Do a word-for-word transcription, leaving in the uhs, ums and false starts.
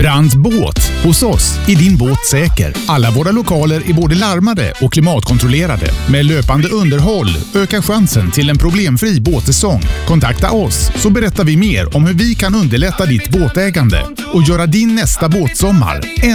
Brandt Båt. Hos oss är din båt säker. Alla våra lokaler är både larmade och klimatkontrollerade. Med löpande underhåll ökar chansen till en problemfri båtsäsong. Kontakta oss så berättar vi mer om hur vi kan underlätta ditt båtägande och göra din nästa båtsommar